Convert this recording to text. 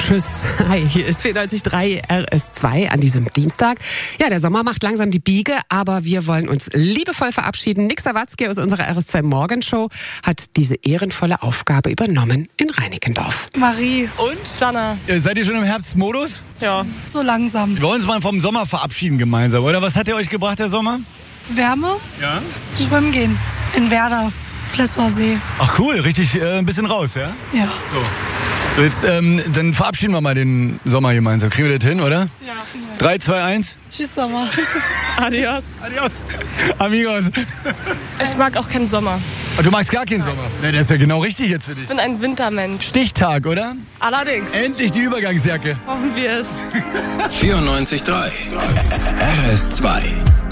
Tschüss. Hi, hier ist 94.3 RS2 an diesem Dienstag. Ja, der Sommer macht langsam die Biege, aber wir wollen uns liebevoll verabschieden. Nick Sawatzki aus unserer RS2 Morgenshow hat diese ehrenvolle Aufgabe übernommen in Reinickendorf. Marie. Und? Jana. Seid ihr schon im Herbstmodus? Ja. So langsam. Wir wollen uns mal vom Sommer verabschieden gemeinsam, oder? Was hat ihr euch gebracht, der Sommer? Wärme. Ja. Schwimmen gehen. In Werder. Plessower See. Ach cool, richtig ein bisschen raus, ja? Ja. So, jetzt dann verabschieden wir mal den Sommer gemeinsam. Kriegen wir das hin, oder? Ja. 3, 2, 1. Tschüss, Sommer. Adios. Adios. Amigos. Ich mag auch keinen Sommer. Du magst gar keinen Sommer? Ne, das ist ja genau richtig jetzt für dich. Ich bin ein Wintermensch. Stichtag, oder? Allerdings. Endlich die Übergangsjacke. Hoffen wir es. 94.3 RS2